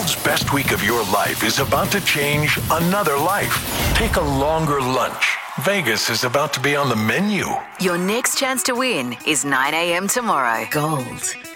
world's best week of your life is about to change another life. Take a longer lunch. Vegas is about to be on the menu. Your next chance to win is 9 a.m. tomorrow. Gold